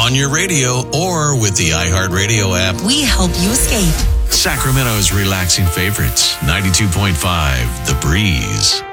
on your radio, or with the iHeartRadio app. We help you escape. Sacramento's relaxing favorites, 92.5 The Breeze.